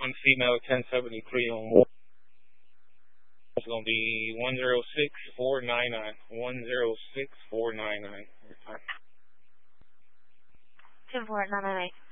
One female 1073 on. It's going to be 106499. 106499. 10499.